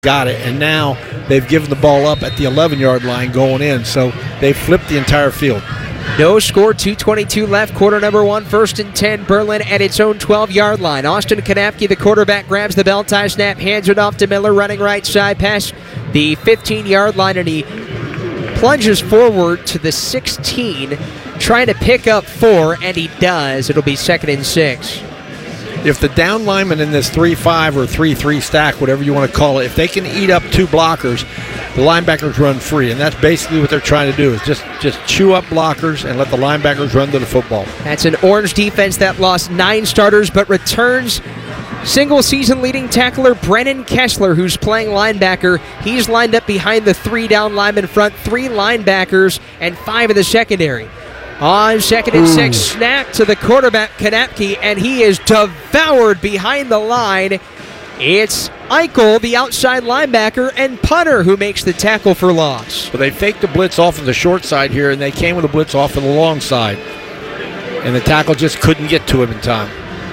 got it, and now they've given the ball up at the 11-yard line going in, so they flipped the entire field. No score, 2:22 left, quarter number one, 1st and 10, Berlin at its own 12-yard line. Austin Kanapke, the quarterback, grabs the bell tie snap, hands it off to Miller, running right side past the 15-yard line, and he plunges forward to the 16, trying to pick up 4, and he does. It'll be 2nd and 6. If the down lineman in this 3-5 or 3-3 stack, whatever you want to call it, if they can eat up 2 blockers, the linebackers run free, and that's basically what they're trying to do, is just chew up blockers and let the linebackers run to the football. That's an Orange defense that lost 9 starters but returns single-season leading tackler Brennan Kessler, who's playing linebacker. He's lined up behind the 3 down linemen front, 3 linebackers, and 5 in the secondary. On 2nd and 6, snap to the quarterback, Kanapke, and he is devoured behind the line. It's Eichel, the outside linebacker, and punter who makes the tackle for loss. But they faked the blitz off of the short side here, and they came with a blitz off of the long side. And the tackle just couldn't get to him in time.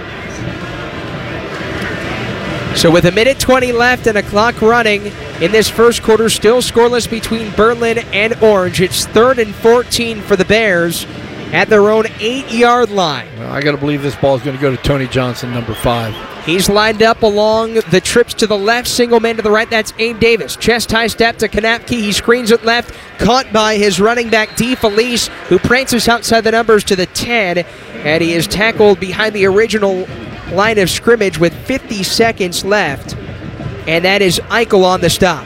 So with 1:20 left and a clock running in this first quarter, still scoreless between Berlin and Orange. It's 3rd and 14 for the Bears at their own 8-yard line. Well, I got to believe this ball is going to go to Tony Johnson, number 5. He's lined up along the trips to the left, single man to the right. That's Abe Davis. Chest high step to Kanapke. He screens it left, caught by his running back, DeFelice, who prances outside the numbers to the 10, and he is tackled behind the original line of scrimmage with 50 seconds left, and that is Eichel on the stop.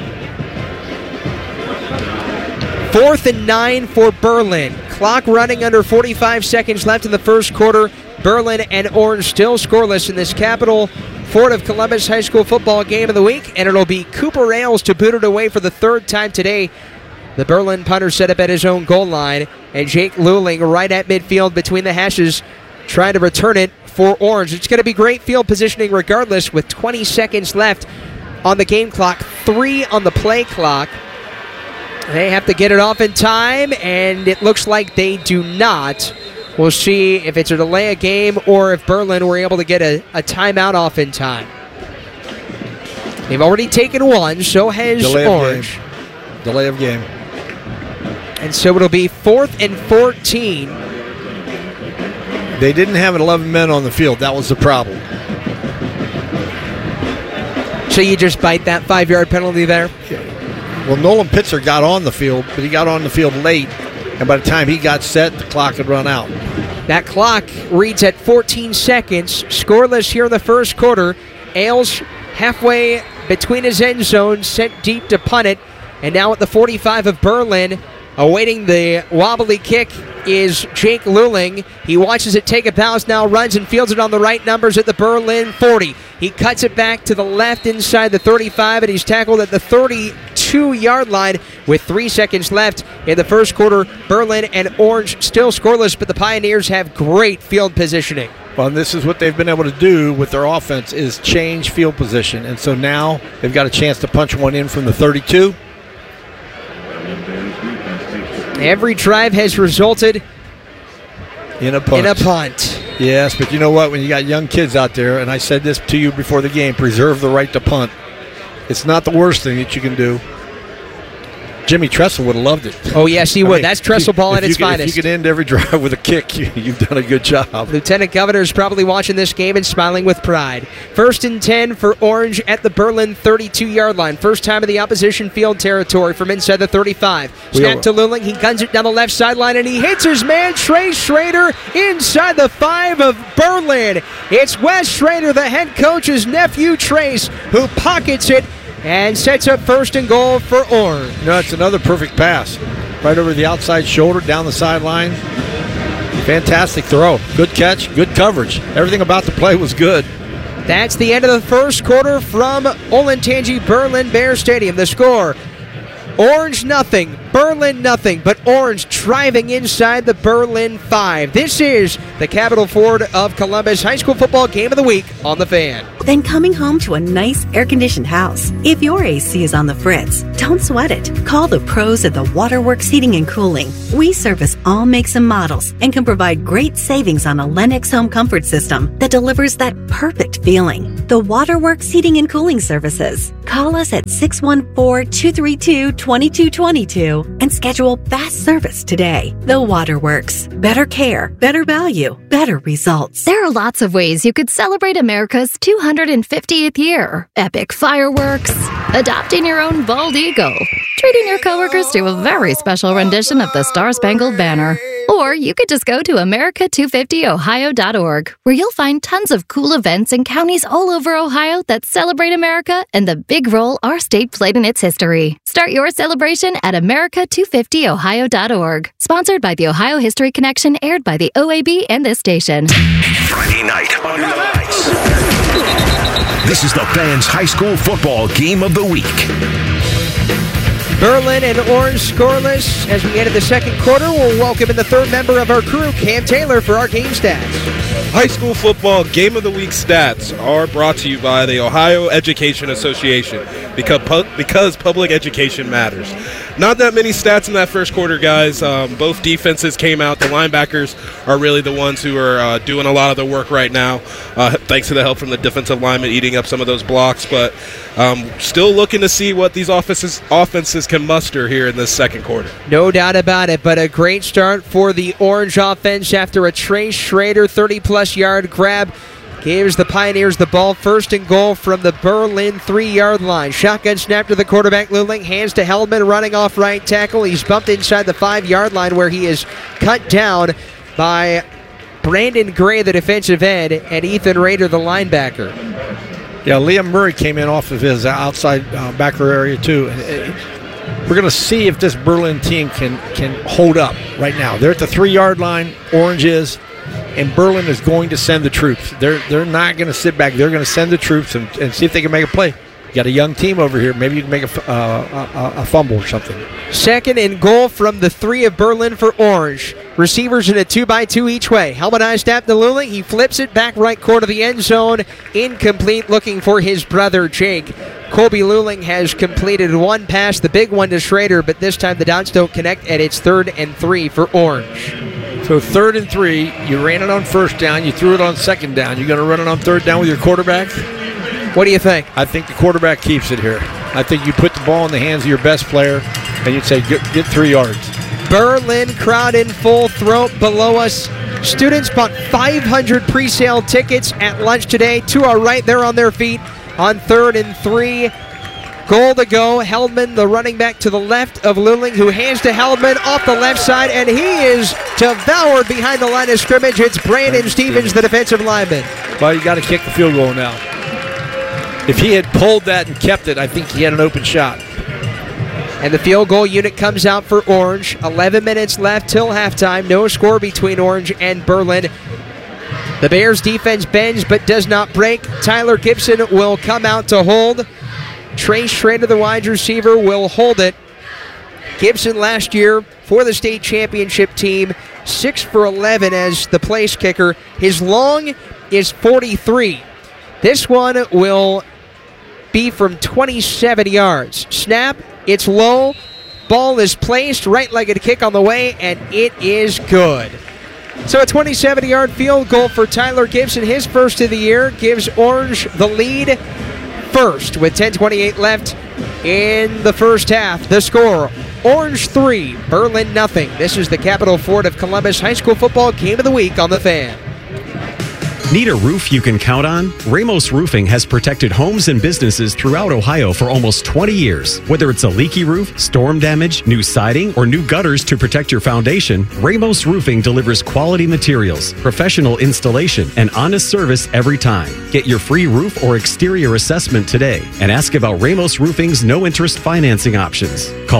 4th and 9 for Berlin. Clock running under 45 seconds left in the first quarter. Berlin and Orange still scoreless in this Capital Fort of Columbus High School football game of the week, and it'll be Cooper Ailes to boot it away for the 3rd time today. The Berlin punter set up at his own goal line, and Jake Luling right at midfield between the hashes trying to return it for Orange. It's going to be great field positioning regardless with 20 seconds left on the game clock, 3 on the play clock. They have to get it off in time, and it looks like they do not. We'll see if it's a delay of game or if Berlin were able to get a timeout off in time. They've already taken one, so has Orange. Delay of game. And so it'll be 4th and 14. They didn't have 11 men on the field. That was the problem. So you just bite that 5-yard penalty there? Well, Nolan Pitzer got on the field, but he got on the field late, and by the time he got set, the clock had run out. That clock reads at 14 seconds. Scoreless here in the first quarter. Ailes halfway between his end zones, sent deep to punt it, and now at the 45 of Berlin, awaiting the wobbly kick is Jake Luling. He watches it take a bounce, now runs and fields it on the right numbers at the Berlin 40. He cuts it back to the left inside the 35, and he's tackled at the 32-yard line with 3 seconds left in the first quarter. Berlin and Orange still scoreless, but the Pioneers have great field positioning. Well, and this is what they've been able to do with their offense, is change field position. And so now they've got a chance to punch one in from the 32. Every drive has resulted in a punt. Yes, but you know what? When you got young kids out there, and I said this to you before the game, preserve the right to punt. It's not the worst thing that you can do. Jimmy Tressel would have loved it. Oh, yes, he would. That's Tressel ball at its finest. If you could end every drive with a kick, you've done a good job. Lieutenant Governor is probably watching this game and smiling with pride. 1st and 10 for Orange at the Berlin 32-yard line. First time in the opposition field territory from inside the 35. Snap to Luling. He guns it down the left sideline, and he hits his man, Trey Schrader, inside the 5 of Berlin. It's Wes Schrader, the head coach's nephew, Trace, who pockets it and sets up 1st and goal for Orange. No, it's another perfect pass. Right over the outside shoulder, down the sideline. Fantastic throw. Good catch, good coverage. Everything about the play was good. That's the end of the first quarter from Olentangy Berlin Bear Stadium. The score, Orange nothing, Berlin nothing, but Orange driving inside the Berlin 5. This is the Capital Fort of Columbus High School football game of the week on The Fan. than coming home to a nice air-conditioned house. If your AC is on the fritz, don't sweat it. Call the pros at the Waterworks Heating and Cooling. We service all makes and models and can provide great savings on a Lennox home comfort system that delivers that perfect feeling. The Waterworks Heating and Cooling Services. Call us at 614-232-2222 and schedule fast service today. The Waterworks. Better care, better value, better results. There are lots of ways you could celebrate America's 250th year. Epic fireworks, adopting your own bald eagle, treating your coworkers to a very special rendition of the Star-Spangled Banner. Or you could just go to America250ohio.org, where you'll find tons of cool events in counties all over Ohio that celebrate America and the big role our state played in its history. Start your celebration at America250ohio.org. Sponsored by the Ohio History Connection, aired by the OAB and this station. Friday night under the lights. This is the Fans High School Football Game of the Week. Berlin and Orange scoreless as we enter the second quarter. We'll welcome in the third member of our crew, Cam Taylor, for our game stats. High School Football Game of the Week stats are brought to you by the Ohio Education Association, because public education matters. Not that many stats in that first quarter, guys. Both defenses came out. The linebackers are really the ones who are doing a lot of the work right now, thanks to the help from the defensive linemen eating up some of those blocks. But still looking to see what these offenses can muster here in this second quarter. No doubt about it, but a great start for the Orange offense after a Trey Schrader 30-plus yard grab gives the Pioneers the ball, first and goal from the Berlin 3-yard line. Shotgun snap to the quarterback, Luling, hands to Heldman, running off right tackle. He's bumped inside the 5-yard line where he is cut down by Brandon Gray, the defensive end, and Ethan Rader, the linebacker. Yeah, Liam Murray came in off of his outside backer area too. We're going to see if this Berlin team can hold up right now. They're at the 3-yard line, Orange is, and Berlin is going to send the troops. They're not going to sit back. They're going to send the troops and see if they can make a play. You got a young team over here. Maybe you can make a fumble or something. Second and goal from the 3 of Berlin for Orange. Receivers in a 2x2 each way. Helmet eye snap to Luling. He flips it back right corner of the end zone. Incomplete, looking for his brother Jake. Colby Luling has completed one pass, the big one to Schrader, but this time the downs don't connect, and it's 3rd and 3 for Orange. So 3rd and 3, you ran it on first down, you threw it on second down. You're going to run it on third down with your quarterback? What do you think? I think the quarterback keeps it here. I think you put the ball in the hands of your best player, and you'd say, get 3 yards. Berlin crowd in full throat below us. Students bought 500 pre-sale tickets at lunch today. To our right, they're on their feet on 3rd and 3. Goal to go. Heldman, the running back to the left of Luling, who hands to Heldman off the left side, and he is devoured behind the line of scrimmage. It's Brandon Stevens, the defensive lineman. Well, you got to kick the field goal now. If he had pulled that and kept it, I think he had an open shot. And the field goal unit comes out for Orange. 11 minutes left till halftime. No score between Orange and Berlin. The Bears defense bends but does not break. Tyler Gibson will come out to hold. Trey Schrader, the wide receiver, will hold it. Gibson last year for the state championship team, 6 for 11 as the place kicker. His long is 43. This one will be from 27 yards. Snap, it's low. Ball is placed, right-legged kick on the way, and it is good. So a 27-yard field goal for Tyler Gibson, his first of the year, gives Orange the lead first with 10:28 left in the first half. The score, Orange 3, Berlin nothing. This is the Capital Ford of Columbus High School Football Game of the Week on The Fan. Need a roof you can count on? Ramos Roofing has protected homes and businesses throughout Ohio for almost 20 years. Whether it's a leaky roof, storm damage, new siding, or new gutters to protect your foundation, Ramos Roofing delivers quality materials, professional installation, and honest service every time. Get your free roof or exterior assessment today and ask about Ramos Roofing's no-interest financing options. Call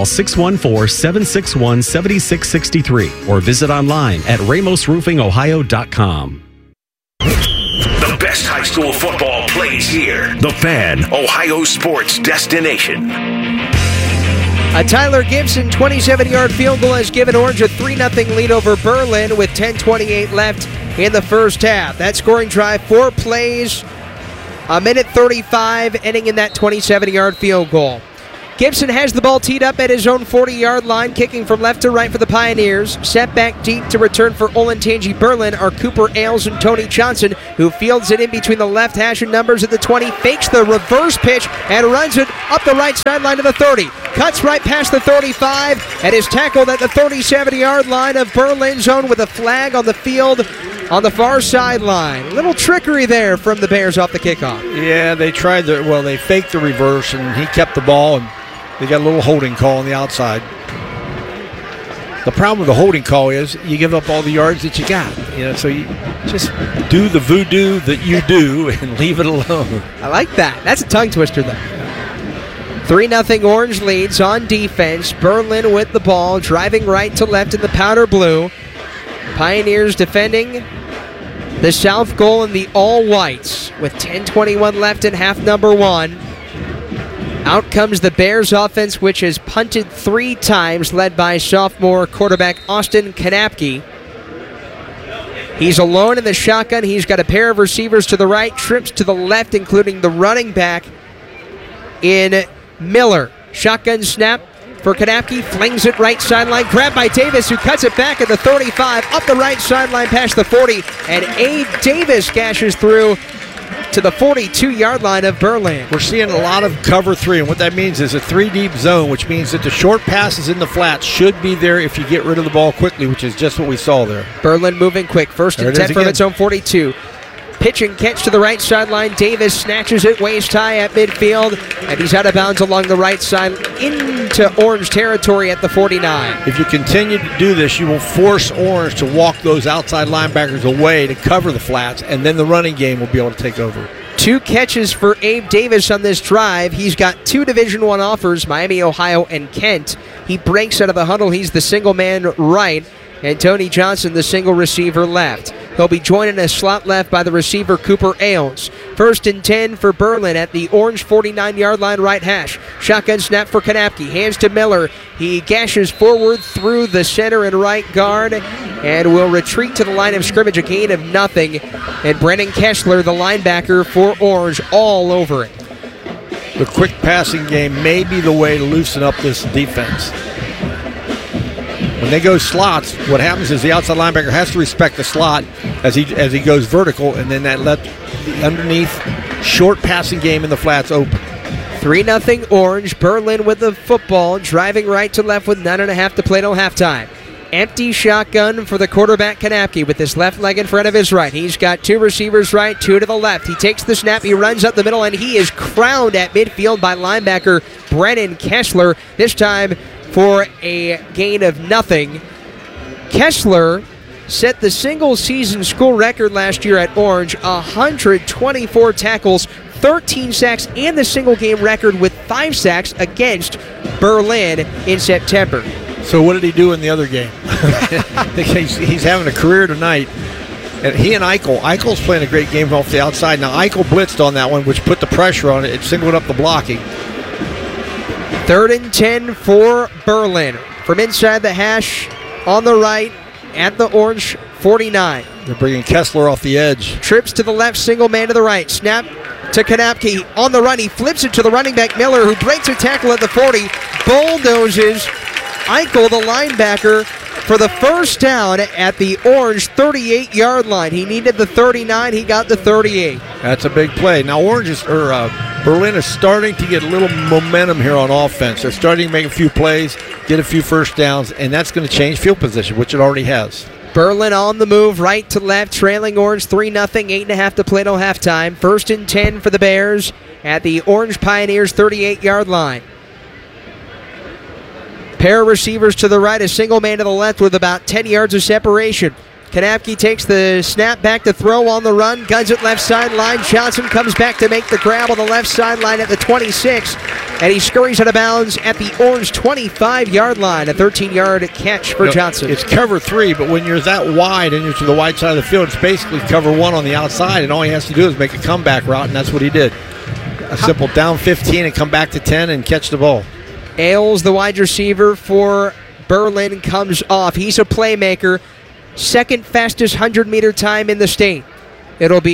614-761-7663 or visit online at ramosroofingohio.com. The best high school football plays here. The Fan, Ohio sports destination. A Tyler Gibson 27-yard field goal has given Orange a 3-0 lead over Berlin with 10:28 left in the first half. That scoring drive, 4 plays, A minute 35, ending in that 27-yard field goal. Gibson has the ball teed up at his own 40-yard line, kicking from left to right for the Pioneers. Set back deep to return for Olentangy Berlin are Cooper Ailes and Tony Johnson, who fields it in between the left hash and numbers at the 20, fakes the reverse pitch, and runs it up the right sideline to the 30. Cuts right past the 35, and is tackled at the 37-yard line of Berlin zone with a flag on the field on the far sideline. Little trickery there from the Bears off the kickoff. Yeah, they tried they faked the reverse, and he kept the ball, and they got a little holding call on the outside. The problem with the holding call is you give up all the yards that you got. So you just do the voodoo that you do and leave it alone. I like that. That's a tongue twister, though. 3-0 Orange leads on defense. Berlin with the ball, driving right to left in the powder blue. Pioneers defending the south goal in the all-whites with 10:21 left in half number one. Out comes the Bears offense, which has punted 3 times, led by sophomore quarterback Austin Kanapke. He's alone in the shotgun. He's got a pair of receivers to the right, trips to the left, including the running back in Miller. Shotgun snap for Kanapke, flings it right sideline, grabbed by Davis, who cuts it back at the 35, up the right sideline past the 40, and Abe Davis gashes through to the 42-yard line of Berlin. We're seeing a lot of cover 3, and what that means is a 3-deep zone, which means that the short passes in the flats should be there if you get rid of the ball quickly, which is just what we saw there. Berlin moving quick. First and 10 from its own 42. Pitch and catch to the right sideline. Davis snatches it waist high at midfield, and he's out of bounds along the right side into Orange territory at the 49. If you continue to do this, you will force Orange to walk those outside linebackers away to cover the flats, and then the running game will be able to take over. 2 catches for Abe Davis on this drive. He's got 2 Division I offers, Miami, Ohio, and Kent. He breaks out of the huddle. He's the single man right, and Tony Johnson, the single receiver left. He'll be joined in a slot left by the receiver Cooper Ailes. First and 10 for Berlin at the Orange 49-yard line right hash. Shotgun snap for Kanapke. Hands to Miller. He gashes forward through the center and right guard and will retreat to the line of scrimmage, a gain of nothing. And Brennan Kessler, the linebacker for Orange, all over it. The quick passing game may be the way to loosen up this defense. When they go slots, what happens is the outside linebacker has to respect the slot as he goes vertical, and then that left underneath short passing game in the flats open. 3-0 Orange. Berlin with the football, driving right to left with 9.5 to play till halftime. Empty shotgun for the quarterback Kanapke with his left leg in front of his right. He's got 2 receivers right, 2 to the left. He takes the snap, he runs up the middle, and he is crowned at midfield by linebacker Brennan Kessler, this time for a gain of nothing. Kessler set the single-season school record last year at Orange, 124 tackles, 13 sacks, and the single-game record with 5 sacks against Berlin in September. So what did he do in the other game? He's having a career tonight. And he and Eichel's playing a great game off the outside. Now, Eichel blitzed on that one, which put the pressure on it. It singled up the blocking. 3rd and 10 for Berlin. From inside the hash on the right at the Orange 49. They're bringing Kessler off the edge. Trips to the left, single man to the right. Snap to Kanapke on the run. He flips it to the running back Miller, who breaks a tackle at the 40. Bulldozes Eichel, the linebacker, for the first down at the Orange 38-yard line. He needed the 39. He got the 38. That's a big play. Now Berlin is starting to get a little momentum here on offense. They're starting to make a few plays, get a few first downs, and that's going to change field position, which it already has. Berlin on the move, right to left, trailing Orange 3-0, 8.5 to play till halftime. 1st and 10 for the Bears at the Orange Pioneers 38-yard line. Pair of receivers to the right, a single man to the left with about 10 yards of separation. Kanapke takes the snap back to throw on the run, guns it left sideline. Johnson comes back to make the grab on the left sideline at the 26, and he scurries out of bounds at the Orange 25-yard line. A 13-yard catch for Johnson. It's cover 3, but when you're that wide and you're to the wide side of the field, it's basically cover 1 on the outside, and all he has to do is make a comeback route, and that's what he did. A simple down 15 and come back to 10 and catch the ball. Ailes, the wide receiver for Berlin, comes off. He's a playmaker. Second fastest 100-meter time in the state. It'll be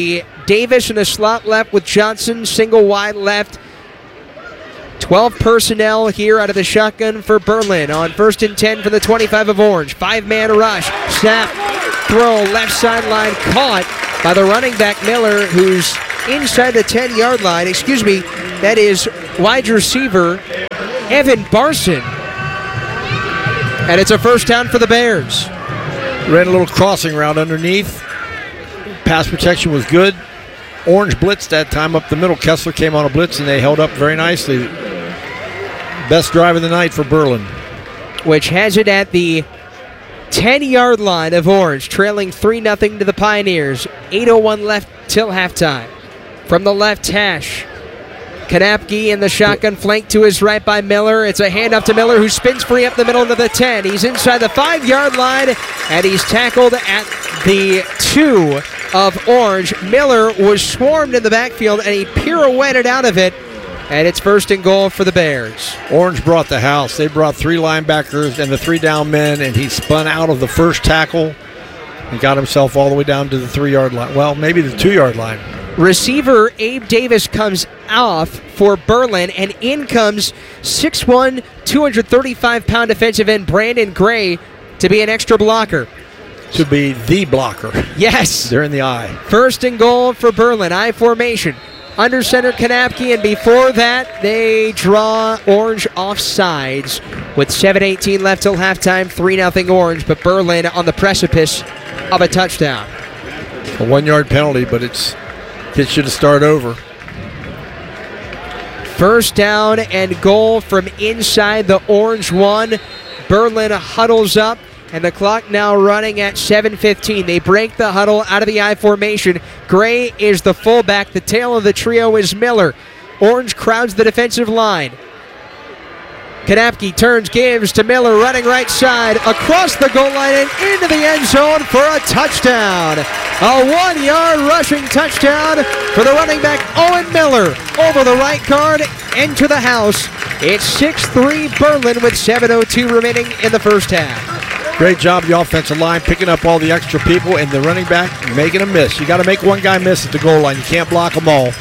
Davis in the slot left with Johnson, single wide left. 12 personnel here out of the shotgun for Berlin on 1st and 10 for the 25 of Orange. 5-man rush, snap, throw, left sideline, caught by the running back Miller, who's inside the 10-yard line. Excuse me, that is wide receiver Evan Barson. And it's a first down for the Bears. Ran a little crossing route underneath. Pass protection was good. Orange blitzed that time up the middle. Kessler came on a blitz, and they held up very nicely. Best drive of the night for Berlin. Which has it at the 10-yard line of Orange, trailing 3-0 to the Pioneers. 8:01 left till halftime. From the left hash, Kanapke in the shotgun, flank to his right by Miller. It's a handoff to Miller, who spins free up the middle to the 10. He's inside the 5-yard line, and he's tackled at the 2 of Orange. Miller was swarmed in the backfield, and he pirouetted out of it, and it's 1st and goal for the Bears. Orange brought the house. They brought 3 linebackers and the 3 down men, and he spun out of the first tackle and got himself all the way down to the 3-yard line. Well, maybe the 2-yard line. Receiver Abe Davis comes off for Berlin, and in comes 6'1", 235-pound defensive end Brandon Gray to be an extra blocker. To be the blocker. Yes. They're in the eye. 1st and goal for Berlin. I formation. Under center Kanapke, and before that, they draw Orange off sides with 7:18 left till halftime. 3-0 Orange, but Berlin on the precipice of a touchdown. A 1-yard penalty, but kids should have started over. First down and goal from inside the Orange 1. Berlin huddles up, and the clock now running at 7:15. They break the huddle out of the I formation. Gray is the fullback. The tail of the trio is Miller. Orange crowds the defensive line. Kanapke turns, gives to Miller, running right side, across the goal line and into the end zone for a touchdown. A 1-yard rushing touchdown for the running back Owen Miller. Over the right guard, into the house. It's 6-3 Berlin with 7:02 remaining in the first half. Great job, the offensive line, picking up all the extra people, and the running back making a miss. You got to make one guy miss at the goal line. You can't block them all.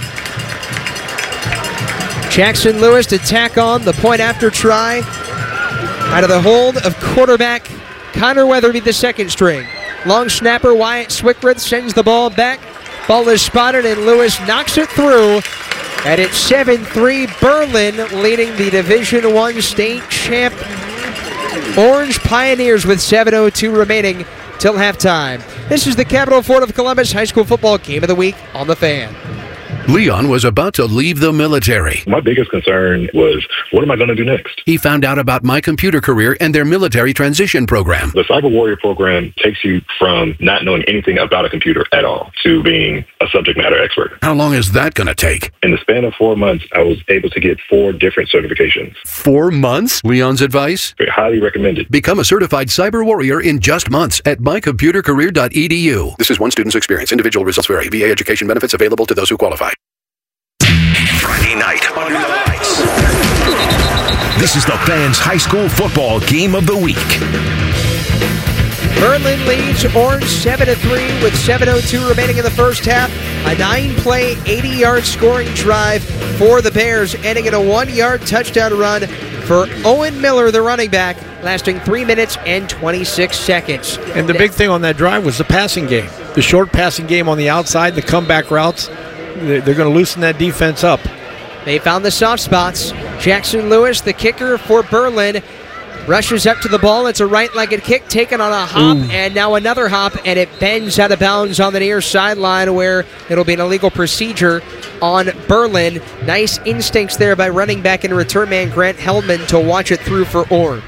Jackson Lewis to tack on the point after try. Out of the hold of quarterback Connor Weatherby, the second string. Long snapper Wyatt Swickrith sends the ball back. Ball is spotted, and Lewis knocks it through. And it's 7-3 Berlin leading the Division I state champ Orange Pioneers with 7:02 remaining till halftime. This is the Capital Fort of Columbus High School Football Game of the Week on The Fan. Leon was about to leave the military. My biggest concern was, what am I going to do next? He found out about My Computer Career and their military transition program. The Cyber Warrior program takes you from not knowing anything about a computer at all to being a subject matter expert. How long is that going to take? In the span of 4 months, I was able to get 4 different certifications. 4 months? Leon's advice? Highly recommended. Become a certified cyber warrior in just months at mycomputercareer.edu. This is one student's experience. Individual results vary. VA education benefits available to those who qualify. Friday night under the lights. This is the Fans High School Football Game of the Week. Berlin leads Orange 7-3 with 7:02 remaining in the first half. A 9-play, 80-yard scoring drive for the Bears, ending in a 1-yard touchdown run for Owen Miller, the running back, lasting 3 minutes and 26 seconds. And the big thing on that drive was the passing game. The short passing game on the outside, the comeback routes. They're going to loosen that defense up. They found the soft spots. Jackson Lewis, the kicker for Berlin, rushes up to the ball. It's a right-legged kick taken on a hop, and now another hop, and it bends out of bounds on the near sideline where it'll be an illegal procedure on Berlin. Nice instincts there by running back and return man Grant Heldman to watch it through for Orange.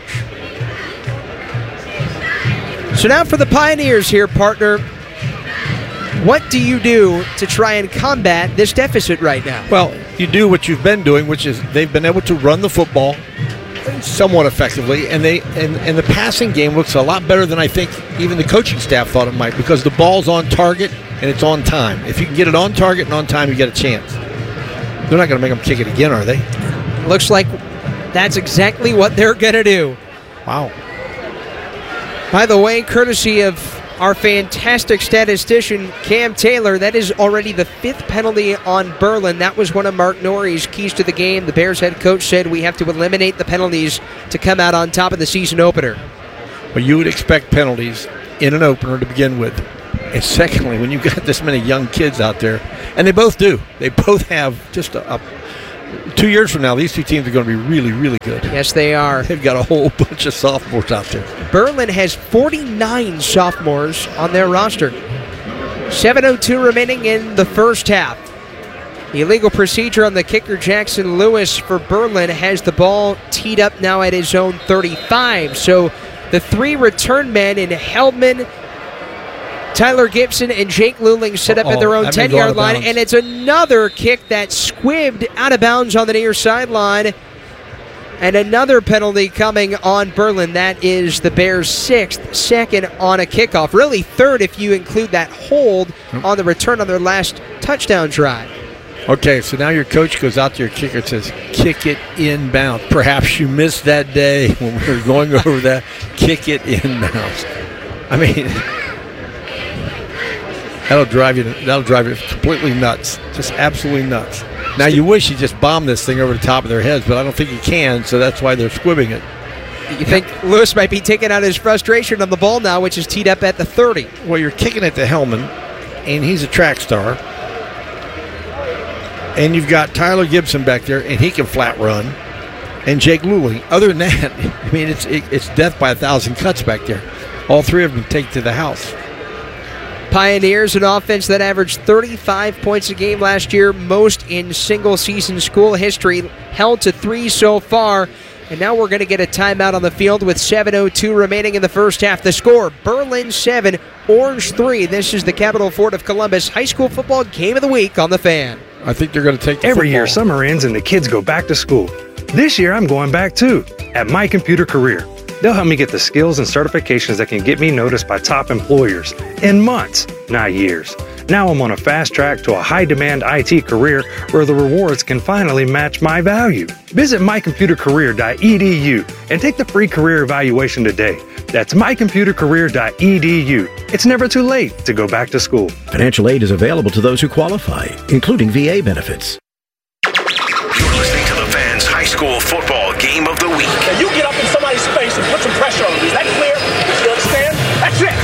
So now for the Pioneers here, partner. What do you do to try and combat this deficit right now? Well, you do what you've been doing, which is they've been able to run the football somewhat effectively, and the passing game looks a lot better than I think even the coaching staff thought it might, because the ball's on target and it's on time. If you can get it on target and on time, you get a chance. They're not going to make them kick it again, are they? Looks like that's exactly what they're going to do. Wow. By the way, courtesy of our fantastic statistician, Cam Taylor, that is already the 5th penalty on Berlin. That was one of Mark Norrie's keys to the game. The Bears head coach said we have to eliminate the penalties to come out on top of the season opener. Well, you would expect penalties in an opener to begin with. And secondly, when you've got this many young kids out there, and they both do. They both have just 2 years from now, these two teams are going to be really, really good. Yes, they are. They've got a whole bunch of sophomores out there. Berlin has 49 sophomores on their roster. 7:02 remaining in the first half. Illegal procedure on the kicker, Jackson Lewis, for Berlin, has the ball teed up now at his own 35. So the 3 return men in Heldman, Tyler Gibson, and Jake Luling set up at their own 10-yard line, and it's another kick that squibbed out of bounds on the near sideline. And another penalty coming on Berlin. That is the Bears' 6th, second on a kickoff. Really 3rd if you include that hold on the return on their last touchdown drive. Okay, so now your coach goes out to your kicker and says, kick it inbound. Perhaps you missed that day when we were going over that. Kick it inbound. I mean, that'll drive you completely nuts. Just absolutely nuts. Now, you wish you just bombed this thing over the top of their heads, but I don't think you can, so that's why they're squibbing it. You think Lewis might be taking out his frustration on the ball now, which is teed up at the 30. Well, you're kicking it to Hellman, and he's a track star. And you've got Tyler Gibson back there, and he can flat run. And Jake Luling. Other than that, I mean, it's death by 1,000 cuts back there. All 3 of them take to the house. Pioneers, an offense that averaged 35 points a game last year, most in single-season school history, held to 3 so far. And now we're going to get a timeout on the field with 7:02 remaining in the first half. The score, Berlin 7, Orange 3. This is the Capital Fort of Columbus High School Football Game of the Week on The Fan. I think they're going to take the Every football. year, summer ends and the kids go back to school. This year, I'm going back too, at My Computer Career. They'll help me get the skills and certifications that can get me noticed by top employers in months, not years. Now I'm on a fast track to a high-demand IT career where the rewards can finally match my value. Visit mycomputercareer.edu and take the free career evaluation today. That's mycomputercareer.edu. It's never too late to go back to school. Financial aid is available to those who qualify, including VA benefits. You're listening to the Fans High School Football Game of the Week. Now you get up in somebody's face and put some pressure on them. Is that clear? You understand? That's it.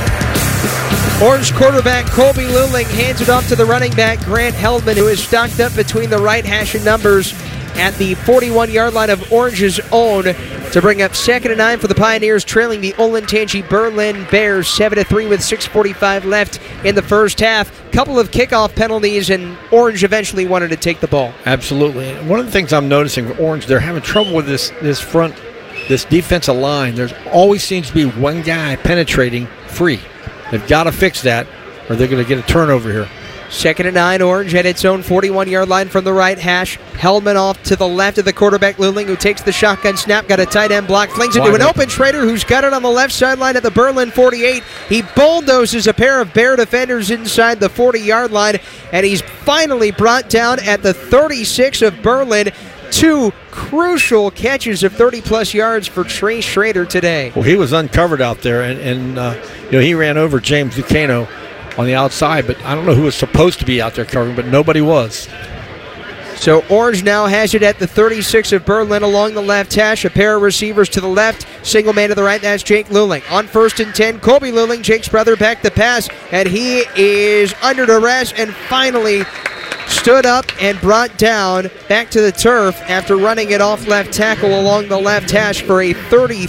Orange quarterback Colby Luling hands it off to the running back Grant Heldman, who is stocked up between the right hash and numbers at the 41-yard line of Orange's own to bring up 2nd and 9 for the Pioneers, trailing the Olentangy Berlin Bears 7-3 with 6:45 left in the first half. Couple of kickoff penalties, and Orange eventually wanted to take the ball. Absolutely. One of the things I'm noticing with Orange, they're having trouble with this defensive line. There's always seems to be one guy penetrating free. They've got to fix that, or they're going to get a turnover here. 2nd and 9, Orange at its own 41-yard line from the right hash. Heldman off to the left of the quarterback, Luling, who takes the shotgun snap, got a tight end block, flings it to an open Schrader, who's got it on the left sideline at the Berlin 48. He bulldozes a pair of Bear defenders inside the 40-yard line, and he's finally brought down at the 36 of Berlin. 2 crucial catches of 30-plus yards for Trey Schrader today. Well, he was uncovered out there, and he ran over James Ducano on the outside, but I don't know who was supposed to be out there covering, but nobody was. So Orange now has it at the 36 of Berlin along the left hash. A pair of receivers to the left, single man to the right. That's Jake Luling. On 1st and 10, Colby Luling, Jake's brother, back to pass, and he is under duress and finally stood up and brought down back to the turf after running it off left tackle along the left hash for a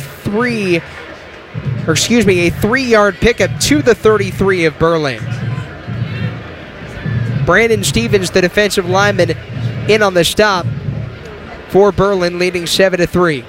3-yard pickup to the 33 of Berlin. Brandon Stevens, the defensive lineman, in on the stop for Berlin, leading 7-3.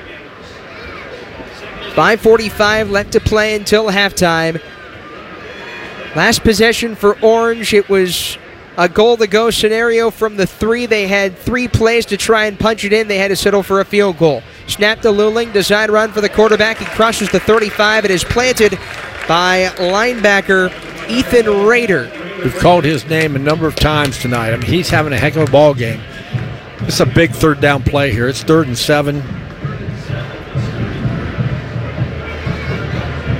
5:45 left to play until halftime. Last possession for Orange, it was a goal-to-go scenario from the 3. They had 3 plays to try and punch it in. They had to settle for a field goal. Snap to Luling, design run for the quarterback. He crosses the 35. It is planted by linebacker Ethan Rader. We've called his name a number of times tonight. I mean, he's having a heck of a ball game. It's a big 3rd down play here. It's 3rd and 7.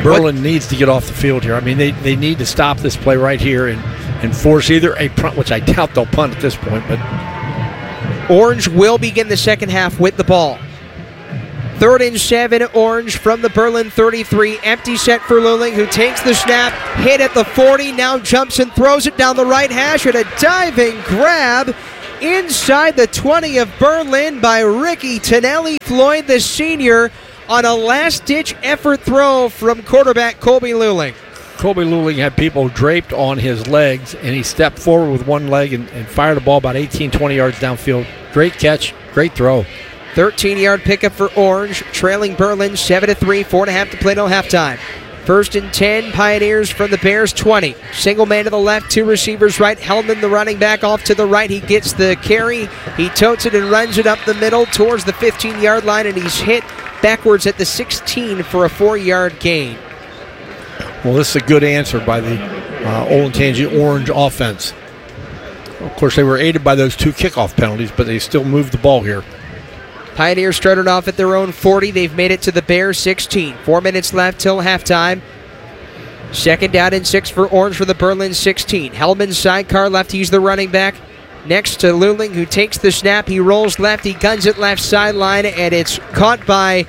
Berlin needs to get off the field here. I mean, they need to stop this play right here and force either a punt, which I doubt they'll punt at this point. But Orange will begin the second half with the ball. 3rd and 7, Orange from the Berlin 33. Empty set for Luling, who takes the snap, hit at the 40, now jumps and throws it down the right hash, and a diving grab inside the 20 of Berlin by Ricky Tonelli Floyd, the senior, on a last-ditch effort throw from quarterback Colby Luling. Colby Luling had people draped on his legs, and he stepped forward with one leg and fired a ball about 18, 20 yards downfield. Great catch, great throw. 13-yard pickup for Orange, trailing Berlin 7-3, 4.5 to play till halftime. 1st and 10, Pioneers from the Bears 20. Single man to the left, 2 receivers right. Hellman, the running back, off to the right. He gets the carry. He totes it and runs it up the middle towards the 15-yard line, and he's hit backwards at the 16 for a 4-yard gain. Well, this is a good answer by the Olentangy Orange offense. Of course, they were aided by those 2 kickoff penalties, but they still moved the ball here. Pioneers started off at their own 40. They've made it to the Bears 16. 4 minutes left till halftime. 2nd down and 6 for Orange for the Berlin 16. Hellman's sidecar left. He's the running back. Next to Luling, who takes the snap. He rolls left. He guns it left sideline, and it's caught by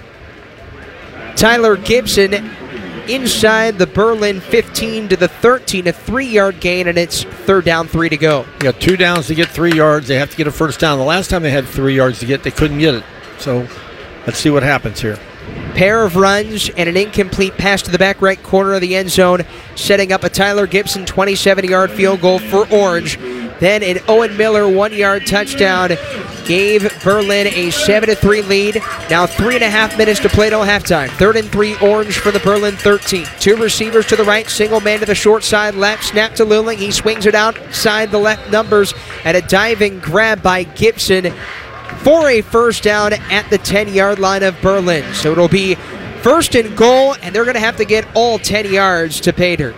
Tyler Gibson inside the Berlin 15 to the 13. A 3-yard gain, and it's 3rd down, 3 to go. You got 2 downs to get 3 yards. They have to get a first down. The last time they had 3 yards to get, they couldn't get it. So let's see what happens here. Pair of runs and an incomplete pass to the back right corner of the end zone, setting up a Tyler Gibson 27-yard field goal for Orange. Then an Owen Miller 1-yard touchdown gave Berlin a 7-3 lead. Now 3.5 minutes to play till halftime. 3rd and 3, Orange for the Berlin 13. 2 receivers to the right, single man to the short side left. Snap to Luling. He swings it outside the left numbers, and a diving grab by Gibson for a first down at the 10-yard line of Berlin. So it'll be 1st and goal, and they're going to have to get all 10 yards to pay dirt.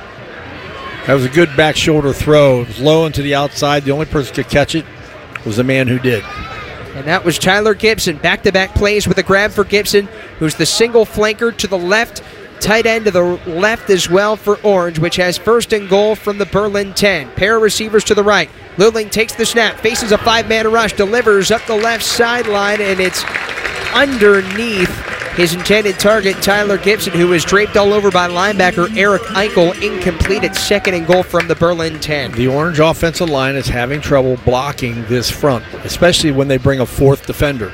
That was a good back shoulder throw. It was low and to the outside. The only person who could catch it was the man who did. And that was Tyler Gibson. Back-to-back plays with a grab for Gibson, who's the single flanker to the left, tight end to the left as well for Orange, which has 1st and goal from the Berlin 10. Pair of receivers to the right. Luling takes the snap, faces a 5-man rush, delivers up the left sideline, and it's underneath his intended target, Tyler Gibson, who was draped all over by linebacker Eric Eichel. Incomplete at 2nd and goal from the Berlin 10. The Orange offensive line is having trouble blocking this front, especially when they bring a 4th defender.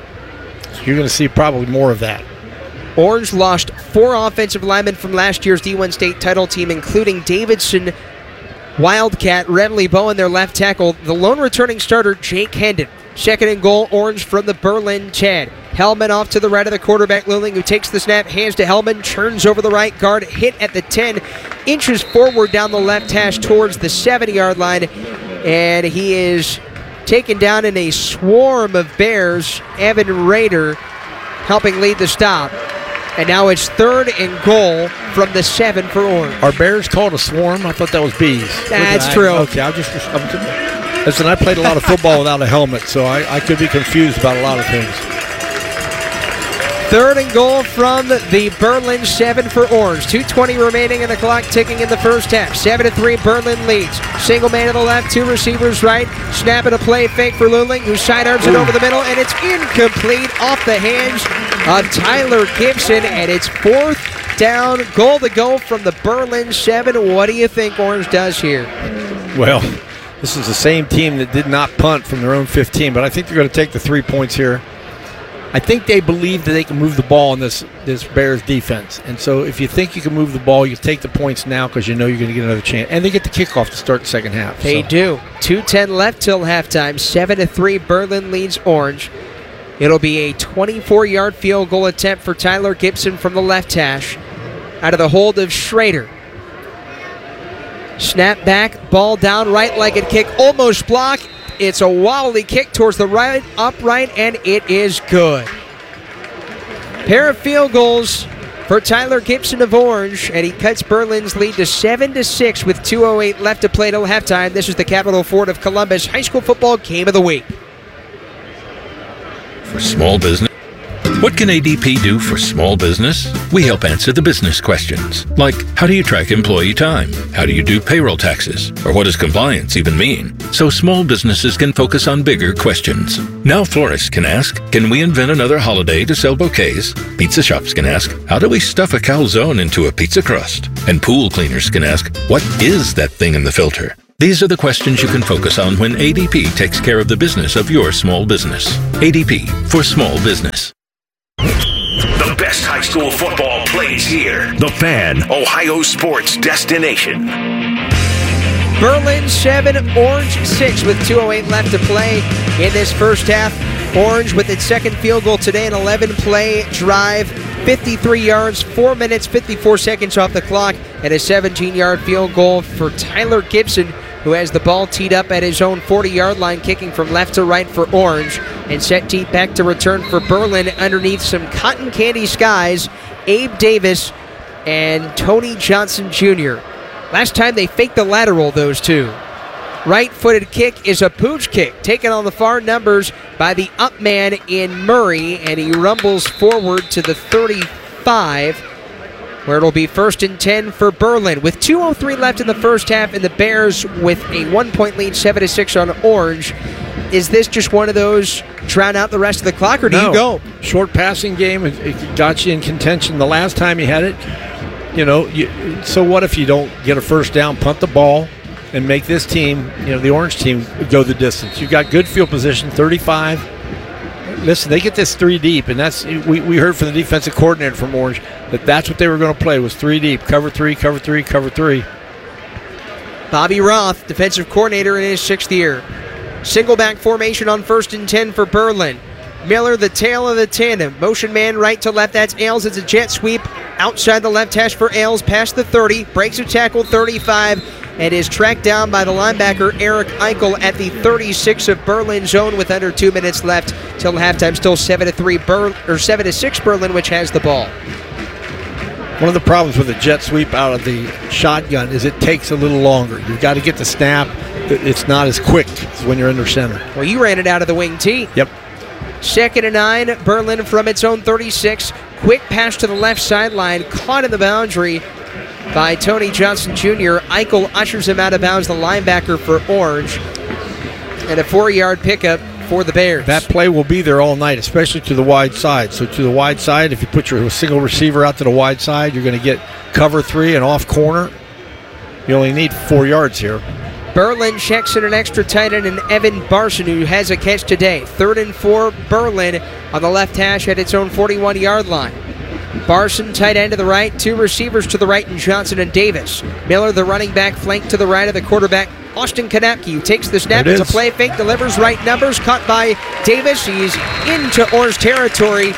So you're going to see probably more of that. Orange lost 4 offensive linemen from last year's D1 state title team, including Davidson Wildcat, Renly Bowen, their left tackle. The lone returning starter, Jake Hendon. 2nd and goal, Orange from the Berlin 10. Hellman off to the right of the quarterback, Luling, who takes the snap, hands to Hellman, turns over the right guard, hit at the 10, inches forward down the left hash towards the 70-yard line, and he is taken down in a swarm of Bears. Evan Rader helping lead the stop. And now it's 3rd and goal from the 7 for Orange. Are Bears called a swarm? I thought that was bees. That's true. Okay, listen, I played a lot of football without a helmet, so I could be confused about a lot of things. 3rd and goal from the Berlin 7 for Orange. 2:20 remaining and the clock ticking in the first half. 7-3, Berlin leads. Single man to the left, 2 receivers right. Snap and a play fake for Luling, who sidearms it over the middle, and it's incomplete off the hands of Tyler Gibson, and it's 4th down, goal to go from the Berlin 7. What do you think Orange does here? Well, this is the same team that did not punt from their own 15, but I think they're going to take the 3 points here. I think they believe that they can move the ball in this Bears defense. And so if you think you can move the ball, you take the points now because you know you're going to get another chance. And they get the kickoff to start the second half. They do. 2:10 left till halftime. 7-3, Berlin leads Orange. It'll be a 24-yard field goal attempt for Tyler Gibson from the left hash out of the hold of Schrader. Snap back, ball down, right-legged kick, almost blocked. It's a wobbly kick towards the right upright, and it is good. Pair of field goals for Tyler Gibson of Orange, and he cuts Berlin's lead to 7-6 with 2:08 left to play till halftime. This is the Capital Ford of Columbus High School Football Game of the Week. For small business. What can ADP do for small business? We help answer the business questions, like how do you track employee time? How do you do payroll taxes? Or what does compliance even mean? So small businesses can focus on bigger questions. Now florists can ask, can we invent another holiday to sell bouquets? Pizza shops can ask, how do we stuff a calzone into a pizza crust? And pool cleaners can ask, what is that thing in the filter? These are the questions you can focus on when ADP takes care of the business of your small business. ADP for small business. The best high school football plays here. The Fan, Ohio sports destination. Berlin 7, Orange 6 with 2:08 left to play in this first half. Orange with its second field goal today, an 11-play drive, 53 yards, 4 minutes, 54 seconds off the clock, and a 17-yard field goal for Tyler Gibson, who has the ball teed up at his own 40-yard line, kicking from left to right for Orange, and set deep back to return for Berlin underneath some cotton candy skies, Abe Davis and Tony Johnson Jr. Last time they faked the lateral, those two. Right-footed kick is a pooch kick, taken on the far numbers by the up man in Murray, and he rumbles forward to the 35, where it'll be 1st and 10 for Berlin. With 2:03 left in the first half, and the Bears with a 1-point lead, 7-6 on Orange. Is this just one of those drown out the rest of the clock, or do you go? Short passing game, it got you in contention the last time you had it. So what if you don't get a first down, punt the ball, and make this team, the Orange team, go the distance? You've got good field position, 35. Listen, they get this 3 deep, and that's we heard from the defensive coordinator from Orange that's what they were going to play, was 3 deep, cover 3, cover 3, cover 3. Bobby Roth, defensive coordinator in his 6th year. Single back formation on 1st and 10 for Berlin. Miller, the tail of the tandem. Motion man right to left. That's Ailes. It's a jet sweep outside the left hash for Ailes, past the 30. Breaks a tackle, 35, and is tracked down by the linebacker Eric Eichel at the 36 of Berlin zone with under 2 minutes left till halftime. Still 7-6 Berlin, which has the ball. One of the problems with a jet sweep out of the shotgun is it takes a little longer. You've got to get the snap. It's not as quick as when you're under center. Well, you ran it out of the wing tee. Yep. 2nd and 9, Berlin from its own 36. Quick pass to the left sideline, caught in the boundary by Tony Johnson Jr. Eichel ushers him out of bounds, the linebacker for Orange. And a 4-yard pickup for the Bears. That play will be there all night, especially to the wide side. So to the wide side, if you put your single receiver out to the wide side, you're going to get cover 3 and off corner. You only need 4 yards here. Berlin checks in an extra tight end, and Evan Barson, who has a catch today. 3rd and 4, Berlin on the left hash at its own 41-yard line. Barson, tight end to the right, 2 receivers to the right, and Johnson and Davis. Miller, the running back, flanked to the right of the quarterback, Austin Kanapke, who takes the snap. It's a play fake, delivers right numbers, caught by Davis. He's into Orange territory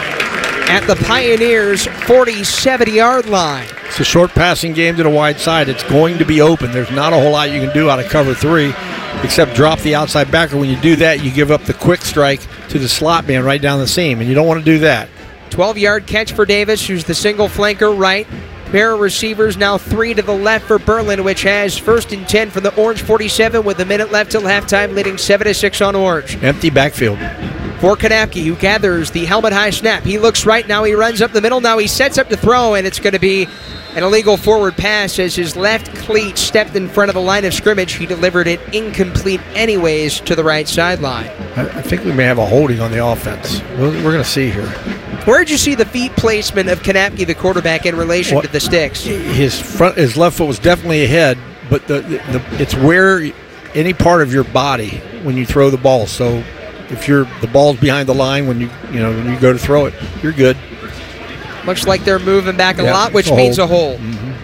at the Pioneers' 47-yard line. It's a short passing game to the wide side. It's going to be open. There's not a whole lot you can do out of cover 3 except drop the outside backer. When you do that, you give up the quick strike to the slot man right down the seam, and you don't want to do that. 12-yard catch for Davis, who's the single flanker right. Pair of receivers now 3 to the left for Berlin, which has 1st and 10 from the Orange 47 with a minute left till halftime, leading 7-6 on Orange. Empty backfield. For Kanapke, who gathers the helmet-high snap. He looks right, now he runs up the middle, now he sets up to throw, and it's going to be an illegal forward pass as his left cleat stepped in front of the line of scrimmage. He delivered it incomplete anyways to the right sideline. I think we may have a holding on the offense. We're going to see here. Where did you see the feet placement of Kanapke, the quarterback, in relation to the sticks? His left foot was definitely ahead, but it's where any part of your body when you throw the ball. So if the ball's behind the line when you go to throw it, you're good. Looks like they're moving back a lot, which means a hold.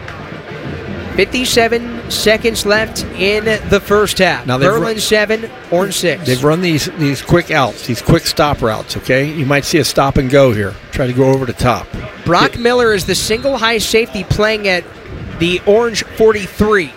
Mm-hmm. 57 seconds left in the first half. Now Berlin 7, Orange 6. They've run these quick outs, these quick stop routes, okay? You might see a stop and go here. Try to go over the top. Brock Miller is the single high safety playing at the Orange 43.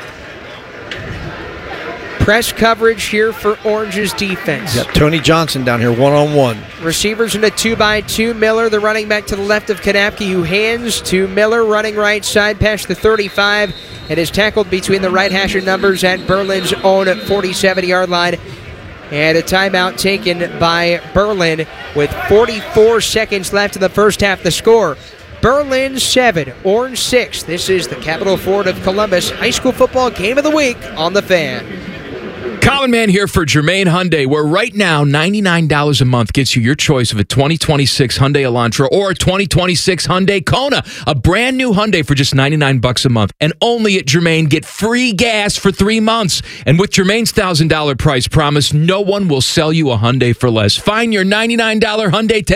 Press coverage here for Orange's defense. Got Tony Johnson down here one-on-one. Receivers in a 2x2. Miller, the running back to the left of Kanapke, who hands to Miller, running right side past the 35, and is tackled between the right hash and numbers at Berlin's own 47-yard line. And a timeout taken by Berlin with 44 seconds left in the first half. The score, Berlin 7, Orange 6. This is the Capital Ford of Columbus High School Football Game of the Week on The Fan. Common Man here for Germain Hyundai, where right now $99 a month gets you your choice of a 2026 Hyundai Elantra or a 2026 Hyundai Kona. A brand new Hyundai for just $99 a month. And only at Germain, get free gas for 3 months. And with Germain's $1,000 price promise, no one will sell you a Hyundai for less. Find your $99 Hyundai today.